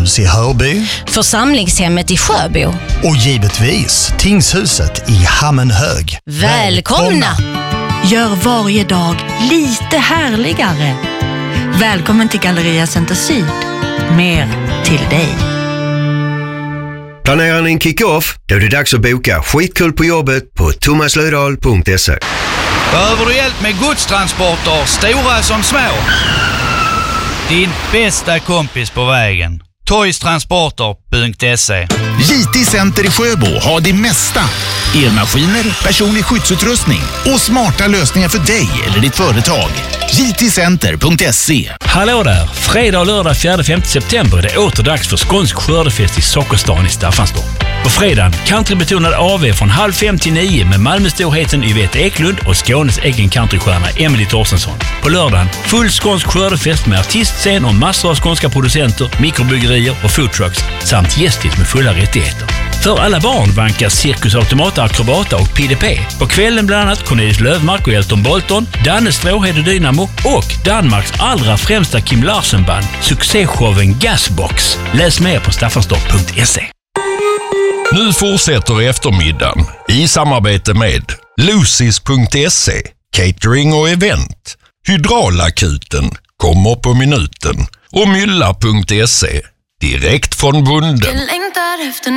Rådhus i Hörby, Församlingshemmet i Sjöbo och givetvis Tingshuset i Hammenhög. Välkomna! Gör varje dag lite härligare. Välkommen till Galleria Center Syd. Mer till dig. Planerar ni en kick-off? Då är det dags att boka skitkul på jobbet på thomaslödahl.se. Behöver du hjälp med godstransporter, stora som små? Din bästa kompis på vägen. Toystransporter.se. JT Center i Sjöbo har det mesta. Elmaskiner, personlig skyddsutrustning och smarta lösningar för dig eller ditt företag. jtcenter.se. Hallå där! Fredag och lördag 4-5 september är det åter dags för skånsk skördefest i Sockerstan i Staffanstorp. På fredagen countrybetonad AV från 5:30 till 9 med Malmöstorheten Yvette Eklund och Skånes egen countrystjärna Emily Torsensson. På lördagen full skånsk skördefest med artistscen och massor av skånska producenter, mikrobryggerier och foodtrucks samt gästigt med fulla rättigheter. För alla barn vankas Cirkus Automata Akrobata och PDP. På kvällen bland annat Cornelis Lövmark och Elton Bolton, Danne Stråhed och Dynamo och Danmarks allra främsta Kim Larsen-band, succéshowen Gasbox. Läs mer på staffanstorp.se. Nu fortsätter eftermiddagen i samarbete med Lucis.se, catering och event. Hydraulakuten kommer på minuten och Mylla.se, direkt från bonden.